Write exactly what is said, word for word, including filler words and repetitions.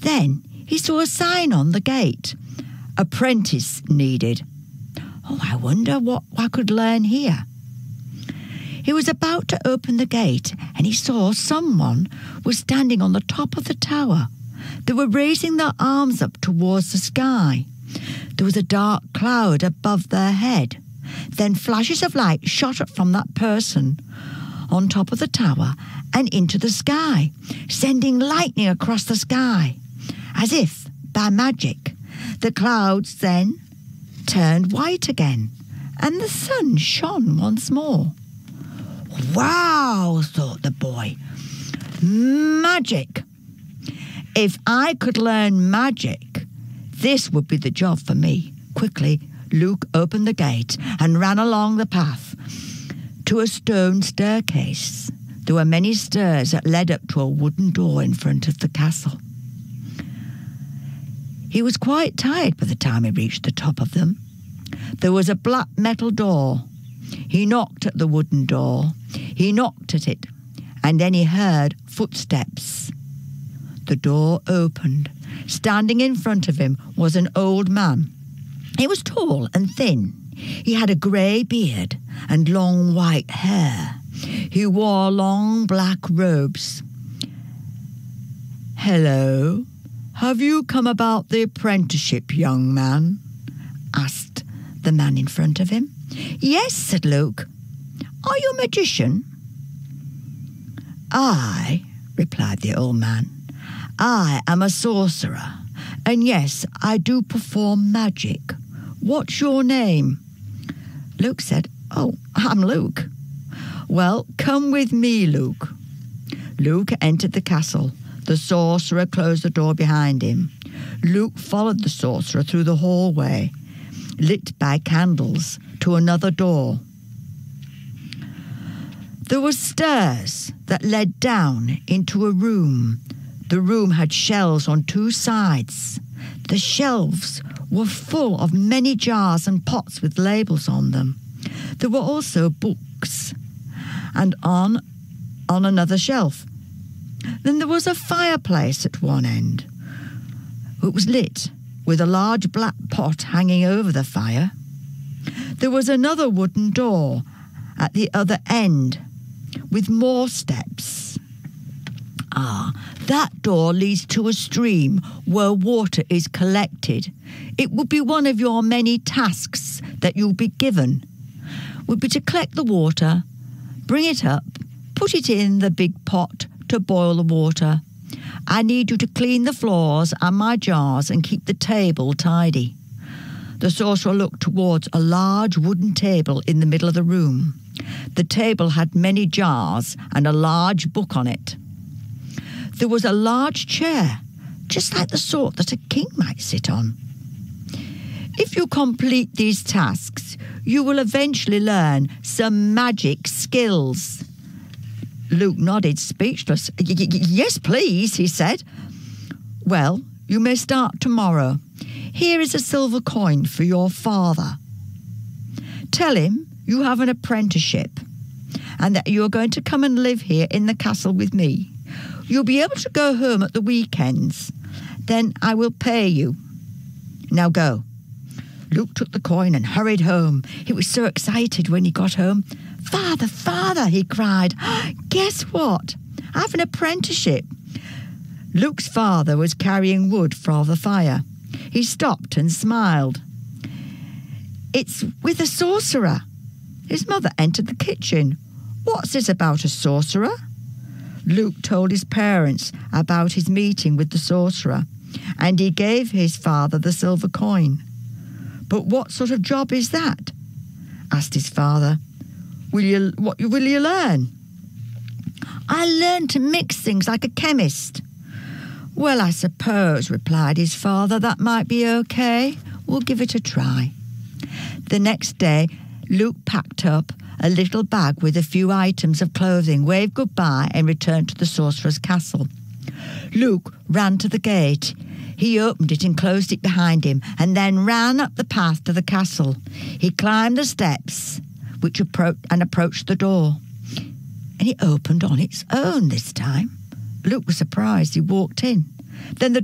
Then he saw a sign on the gate. Apprentice needed. Oh, I wonder what I could learn here. He was about to open the gate and he saw someone was standing on the top of the tower. They were raising their arms up towards the sky. There was a dark cloud above their head. Then flashes of light shot up from that person on top of the tower and into the sky, sending lightning across the sky. As if by magic, the clouds then turned white again, and the sun shone once more. Wow, thought the boy. Magic. If I could learn magic, this would be the job for me. Quickly, Luke opened the gate and ran along the path to a stone staircase. There were many stairs that led up to a wooden door in front of the castle. He was quite tired by the time he reached the top of them. There was a black metal door. He knocked at the wooden door. He knocked at it, and then he heard footsteps. The door opened. Standing in front of him was an old man. He was tall and thin. He had a grey beard and long white hair. He wore long black robes. "Hello, have you come about the apprenticeship, young man?" asked the man in front of him. "Yes," said Luke. "Are you a magician?" "I," replied the old man, "I am a sorcerer, and yes, I do perform magic. What's your name?" Luke said, "Oh, I'm Luke." "Well, come with me, Luke." Luke entered the castle. The sorcerer closed the door behind him. Luke followed the sorcerer through the hallway, lit by candles, to another door. There were stairs that led down into a room. The room had shelves on two sides. The shelves were full of many jars and pots with labels on them. There were also books, and on, on another shelf. Then there was a fireplace at one end. It was lit with a large black pot hanging over the fire. There was another wooden door at the other end with more steps. Ah, that door leads to a stream where water is collected. It would be one of your many tasks that you'll be given. Would be to collect the water, bring it up, put it in the big pot to boil the water. I need you to clean the floors and my jars and keep the table tidy. The sorcerer looked towards a large wooden table in the middle of the room. The table had many jars and a large book on it. There was a large chair, just like the sort that a king might sit on. If you complete these tasks, you will eventually learn some magic skills. Luke nodded, speechless. "Yes, please," he said. "Well, you may start tomorrow. Here is a silver coin for your father. Tell him you have an apprenticeship and that you are going to come and live here in the castle with me. You'll be able to go home at the weekends. Then I will pay you. Now go." Luke took the coin and hurried home. He was so excited when he got home. "Father, father," he cried, "guess what? I have an apprenticeship." Luke's father was carrying wood for the fire. He stopped and smiled. "It's with a sorcerer." His mother entered the kitchen. "What's this about a sorcerer?" Luke told his parents about his meeting with the sorcerer, and he gave his father the silver coin. "But what sort of job is that?" asked his father. Will you, what will you learn?" "I learn to mix things like a chemist." "Well, I suppose," replied his father, "that might be okay. We'll give it a try." The next day, Luke packed up a little bag with a few items of clothing, waved goodbye, and returned to the sorcerer's castle. Luke ran to the gate. He opened it and closed it behind him, and then ran up the path to the castle. He climbed the steps which appro- and approached the door, and it opened on its own this time. Luke was surprised. He walked in. Then the